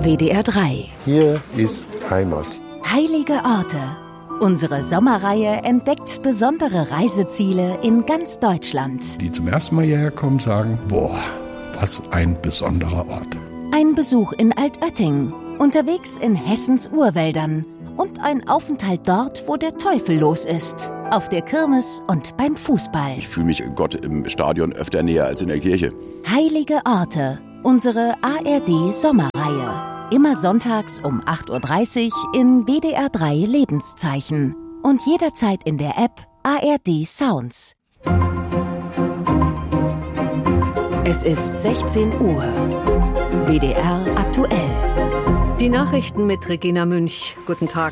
WDR 3. Hier ist Heimat. Heilige Orte. Unsere Sommerreihe entdeckt besondere Reiseziele in ganz Deutschland. Die zum ersten Mal hierher kommen, sagen, boah, was ein besonderer Ort. Ein Besuch in Altötting, unterwegs in Hessens Urwäldern und ein Aufenthalt dort, wo der Teufel los ist. Auf der Kirmes und beim Fußball. Ich fühle mich Gott im Stadion öfter näher als in der Kirche. Heilige Orte. Unsere ARD-Sommerreihe. Immer sonntags um 8.30 Uhr in WDR 3 Lebenszeichen. Und jederzeit in der App ARD Sounds. Es ist 16 Uhr. WDR aktuell. Die Nachrichten mit Regina Münch. Guten Tag.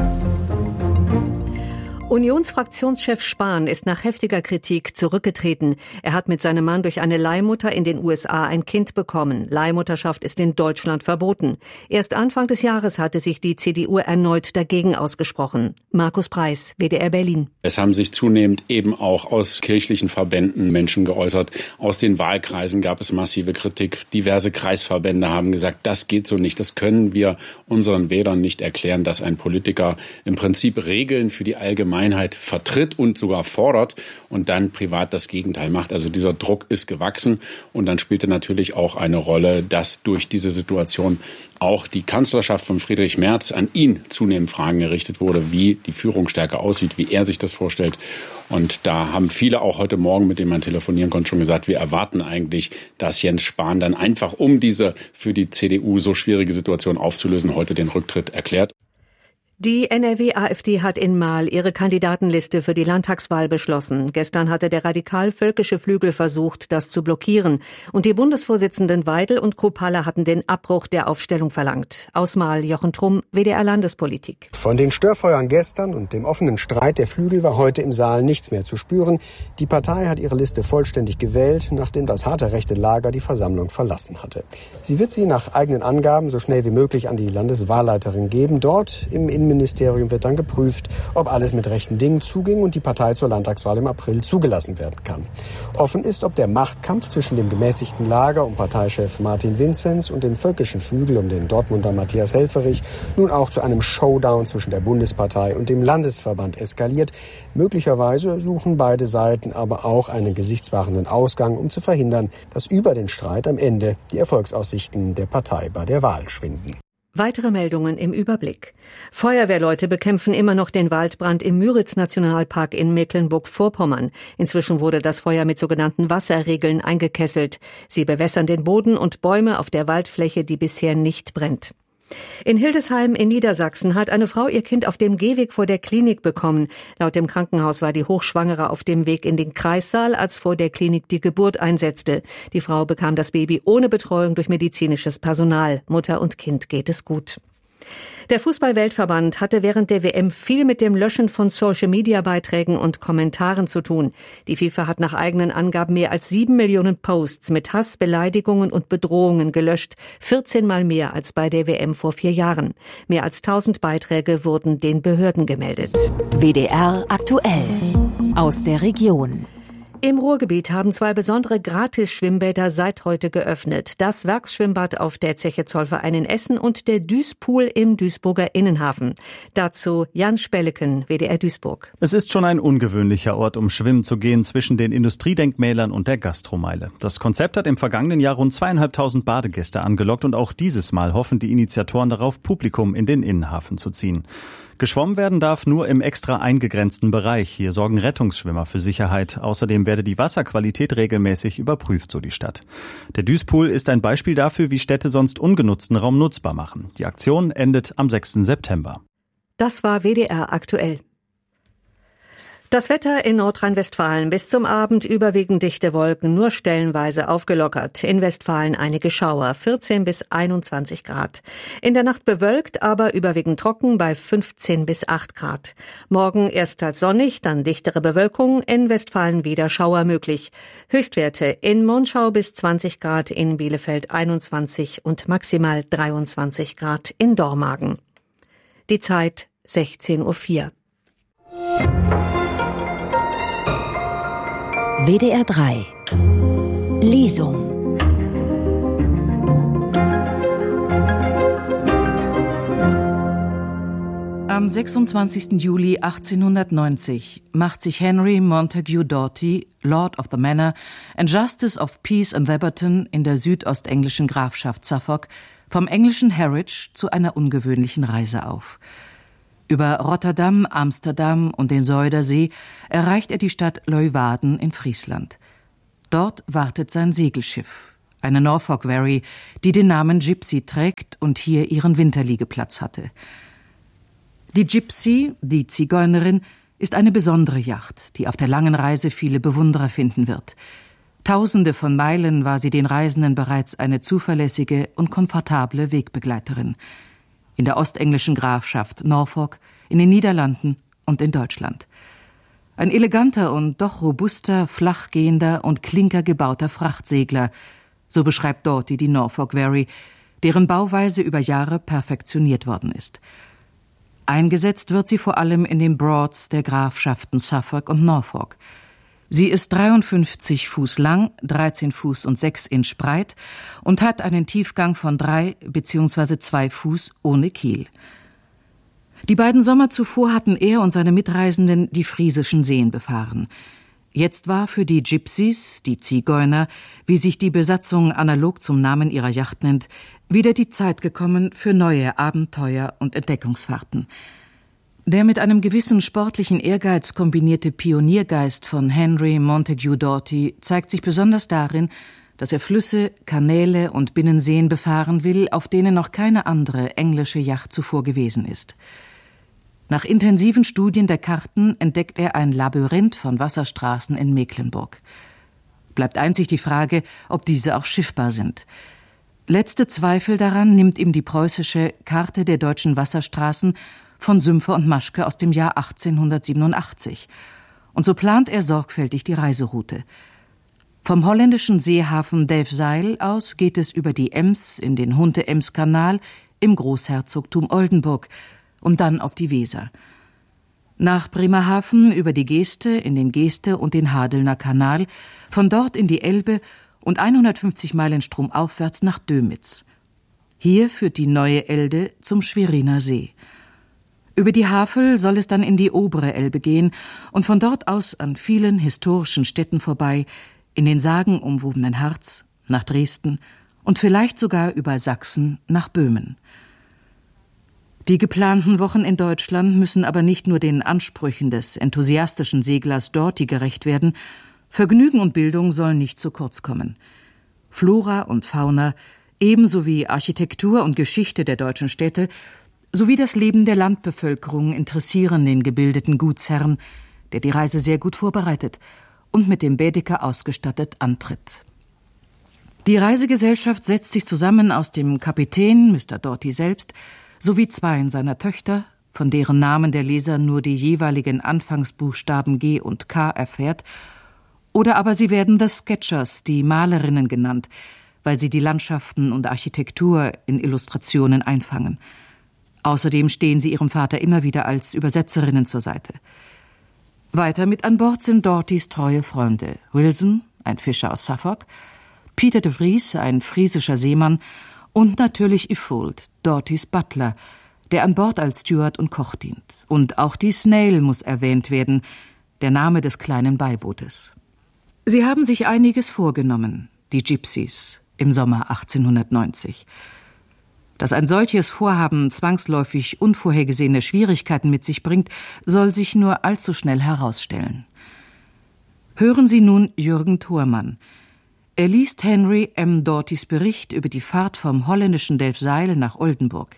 Unionsfraktionschef Spahn ist nach heftiger Kritik zurückgetreten. Er hat mit seinem Mann durch eine Leihmutter in den USA ein Kind bekommen. Leihmutterschaft ist in Deutschland verboten. Erst Anfang des Jahres hatte sich die CDU erneut dagegen ausgesprochen. Markus Preis, WDR Berlin. Es haben sich zunehmend eben auch aus kirchlichen Verbänden Menschen geäußert. Aus den Wahlkreisen gab es massive Kritik. Diverse Kreisverbände haben gesagt, das geht so nicht. Das können wir unseren Wählern nicht erklären, dass ein Politiker im Prinzip Regeln für die Allgemeinheit vertritt und sogar fordert und dann privat das Gegenteil macht. Also dieser Druck ist gewachsen und dann spielte natürlich auch eine Rolle, dass durch diese Situation auch die Kanzlerschaft von Friedrich Merz an ihn zunehmend Fragen gerichtet wurde, wie die Führungsstärke aussieht, wie er sich das vorstellt. Und da haben viele auch heute Morgen, mit denen man telefonieren konnte, schon gesagt, wir erwarten eigentlich, dass Jens Spahn dann einfach, um diese für die CDU so schwierige Situation aufzulösen, heute den Rücktritt erklärt. Die NRW-AfD hat in Marl ihre Kandidatenliste für die Landtagswahl beschlossen. Gestern hatte der radikal-völkische Flügel versucht, das zu blockieren. Und die Bundesvorsitzenden Weidel und Kruppalla hatten den Abbruch der Aufstellung verlangt. Aus Marl, Jochen Trumm, WDR Landespolitik. Von den Störfeuern gestern und dem offenen Streit der Flügel war heute im Saal nichts mehr zu spüren. Die Partei hat ihre Liste vollständig gewählt, nachdem das harte rechte Lager die Versammlung verlassen hatte. Sie wird sie nach eigenen Angaben so schnell wie möglich an die Landeswahlleiterin geben. Dort im Innenministerium wird dann geprüft, ob alles mit rechten Dingen zuging und die Partei zur Landtagswahl im April zugelassen werden kann. Offen ist, ob der Machtkampf zwischen dem gemäßigten Lager um Parteichef Martin Vinzenz und dem völkischen Flügel um den Dortmunder Matthias Helfferich nun auch zu einem Showdown zwischen der Bundespartei und dem Landesverband eskaliert. Möglicherweise suchen beide Seiten aber auch einen gesichtswahrenden Ausgang, um zu verhindern, dass über den Streit am Ende die Erfolgsaussichten der Partei bei der Wahl schwinden. Weitere Meldungen im Überblick. Feuerwehrleute bekämpfen immer noch den Waldbrand im Müritz-Nationalpark in Mecklenburg-Vorpommern. Inzwischen wurde das Feuer mit sogenannten Wasserregeln eingekesselt. Sie bewässern den Boden und Bäume auf der Waldfläche, die bisher nicht brennt. In Hildesheim in Niedersachsen hat eine Frau ihr Kind auf dem Gehweg vor der Klinik bekommen. Laut dem Krankenhaus war die Hochschwangere auf dem Weg in den Kreissaal, als vor der Klinik die Geburt einsetzte. Die Frau bekam das Baby ohne Betreuung durch medizinisches Personal. Mutter und Kind geht es gut. Der Fußball-Weltverband hatte während der WM viel mit dem Löschen von Social-Media-Beiträgen und Kommentaren zu tun. Die FIFA hat nach eigenen Angaben mehr als 7 Millionen Posts mit Hass, Beleidigungen und Bedrohungen gelöscht. 14 Mal mehr als bei der WM vor 4 Jahren. Mehr als 1000 Beiträge wurden den Behörden gemeldet. WDR aktuell. Aus der Region. Im Ruhrgebiet haben 2 besondere Gratis-Schwimmbäder seit heute geöffnet. Das Werksschwimmbad auf der Zeche Zollverein in Essen und der Duispool im Duisburger Innenhafen. Dazu Jan Spelleken, WDR Duisburg. Es ist schon ein ungewöhnlicher Ort, um schwimmen zu gehen zwischen den Industriedenkmälern und der Gastromeile. Das Konzept hat im vergangenen Jahr rund 2.500 Badegäste angelockt und auch dieses Mal hoffen die Initiatoren darauf, Publikum in den Innenhafen zu ziehen. Geschwommen werden darf nur im extra eingegrenzten Bereich. Hier sorgen Rettungsschwimmer für Sicherheit. Außerdem werde die Wasserqualität regelmäßig überprüft, so die Stadt. Der Duispool ist ein Beispiel dafür, wie Städte sonst ungenutzten Raum nutzbar machen. Die Aktion endet am 6. September. Das war WDR aktuell. Das Wetter in Nordrhein-Westfalen: bis zum Abend überwiegend dichte Wolken, nur stellenweise aufgelockert. In Westfalen einige Schauer, 14 bis 21 Grad. In der Nacht bewölkt, aber überwiegend trocken bei 15 bis 8 Grad. Morgen erst teils sonnig, dann dichtere Bewölkung, in Westfalen wieder Schauer möglich. Höchstwerte in Monschau bis 20 Grad, in Bielefeld 21 und maximal 23 Grad in Dormagen. Die Zeit 16:04 Uhr. WDR 3 Lesung. Am 26. Juli 1890 macht sich Henry Montague Doughty, Lord of the Manor and Justice of Peace and Theberton in der südostenglischen Grafschaft Suffolk vom englischen Harwich zu einer ungewöhnlichen Reise auf. Über Rotterdam, Amsterdam und den Zuiderzee erreicht er die Stadt Leeuwarden in Friesland. Dort wartet sein Segelschiff, eine Norfolk Wherry, die den Namen Gipsy trägt und hier ihren Winterliegeplatz hatte. Die Gipsy, die Zigeunerin, ist eine besondere Yacht, die auf der langen Reise viele Bewunderer finden wird. Tausende von Meilen war sie den Reisenden bereits eine zuverlässige und komfortable Wegbegleiterin. In der ostenglischen Grafschaft Norfolk, in den Niederlanden und in Deutschland. Ein eleganter und doch robuster, flachgehender und klinkergebauter Frachtsegler, so beschreibt Doughty die Norfolk Wherry, deren Bauweise über Jahre perfektioniert worden ist. Eingesetzt wird sie vor allem in den Broads der Grafschaften Suffolk und Norfolk. Sie ist 53 Fuß lang, 13 Fuß und 6 Inch breit und hat einen Tiefgang von 3 bzw. 2 Fuß ohne Kiel. Die beiden Sommer zuvor hatten er und seine Mitreisenden die friesischen Seen befahren. Jetzt war für die Gypsies, die Zigeuner, wie sich die Besatzung analog zum Namen ihrer Yacht nennt, wieder die Zeit gekommen für neue Abenteuer und Entdeckungsfahrten. Der mit einem gewissen sportlichen Ehrgeiz kombinierte Pioniergeist von Henry Montague Doughty zeigt sich besonders darin, dass er Flüsse, Kanäle und Binnenseen befahren will, auf denen noch keine andere englische Yacht zuvor gewesen ist. Nach intensiven Studien der Karten entdeckt er ein Labyrinth von Wasserstraßen in Mecklenburg. Bleibt einzig die Frage, ob diese auch schiffbar sind. Letzte Zweifel daran nimmt ihm die preußische Karte der deutschen Wasserstraßen von Sümpfer und Maschke aus dem Jahr 1887. Und so plant er sorgfältig die Reiseroute. Vom holländischen Seehafen Delfzijl aus geht es über die Ems in den Hunte-Ems-Kanal im Großherzogtum Oldenburg und dann auf die Weser. Nach Bremerhaven über die Geeste in den Geeste- und den Hadelner Kanal, von dort in die Elbe und 150 Meilen stromaufwärts nach Dömitz. Hier führt die neue Elde zum Schweriner See. Über die Havel soll es dann in die obere Elbe gehen und von dort aus an vielen historischen Städten vorbei, in den sagenumwobenen Harz, nach Dresden und vielleicht sogar über Sachsen nach Böhmen. Die geplanten Wochen in Deutschland müssen aber nicht nur den Ansprüchen des enthusiastischen Seglers Doughty gerecht werden, Vergnügen und Bildung sollen nicht zu kurz kommen. Flora und Fauna, ebenso wie Architektur und Geschichte der deutschen Städte, sowie das Leben der Landbevölkerung interessieren den gebildeten Gutsherrn, der die Reise sehr gut vorbereitet und mit dem Baedeker ausgestattet antritt. Die Reisegesellschaft setzt sich zusammen aus dem Kapitän, Mr. Doughty selbst, sowie 2 seiner Töchter, von deren Namen der Leser nur die jeweiligen Anfangsbuchstaben G und K erfährt, oder aber sie werden The Sketchers, die Malerinnen genannt, weil sie die Landschaften und Architektur in Illustrationen einfangen. Außerdem stehen sie ihrem Vater immer wieder als Übersetzerinnen zur Seite. Weiter mit an Bord sind Doughtys treue Freunde Wilson, ein Fischer aus Suffolk, Peter de Vries, ein friesischer Seemann, und natürlich Ifold, Doughtys Butler, der an Bord als Steward und Koch dient. Und auch die Snail muss erwähnt werden, der Name des kleinen Beibootes. Sie haben sich einiges vorgenommen, die Gypsies, im Sommer 1890. Dass ein solches Vorhaben zwangsläufig unvorhergesehene Schwierigkeiten mit sich bringt, soll sich nur allzu schnell herausstellen. Hören Sie nun Jürgen Thormann. Er liest Henry M. Doughtys Bericht über die Fahrt vom holländischen Delfzijl nach Oldenburg.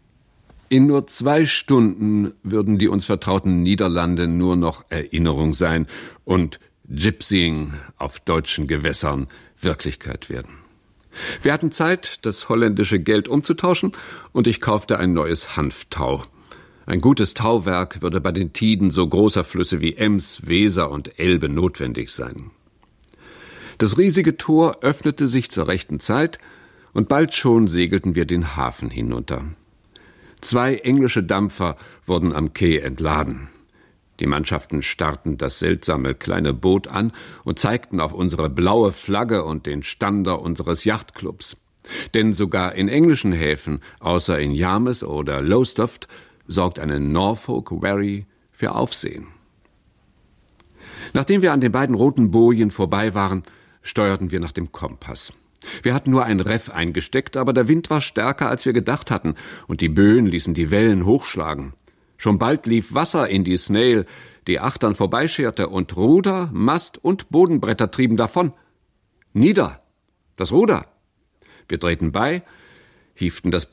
In nur 2 Stunden würden die uns vertrauten Niederlande nur noch Erinnerung sein und Gypsying auf deutschen Gewässern Wirklichkeit werden. Wir hatten Zeit, das holländische Geld umzutauschen, und ich kaufte ein neues Hanftau. Ein gutes Tauwerk würde bei den Tiden so großer Flüsse wie Ems, Weser und Elbe notwendig sein. Das riesige Tor öffnete sich zur rechten Zeit, und bald schon segelten wir den Hafen hinunter. 2 englische Dampfer wurden am Quai entladen. Die Mannschaften starrten das seltsame kleine Boot an und zeigten auf unsere blaue Flagge und den Stander unseres Yachtclubs. Denn sogar in englischen Häfen, außer in Yarmouth oder Lowestoft, sorgt eine Norfolk Wherry für Aufsehen. Nachdem wir an den beiden roten Bojen vorbei waren, steuerten wir nach dem Kompass. Wir hatten nur ein Reff eingesteckt, aber der Wind war stärker, als wir gedacht hatten, und die Böen ließen die Wellen hochschlagen. Schon bald lief Wasser in die Snail, die Achtern vorbeischerte, und Ruder, Mast und Bodenbretter trieben davon. Nieder! Das Ruder! Wir drehten bei, hieften das